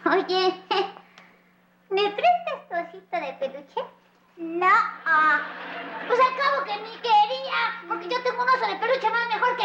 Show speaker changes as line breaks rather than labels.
Oye, ¿me prestas tu osito de peluche? No. Pues al cabo que ni quería, porque yo tengo un oso de peluche más mejor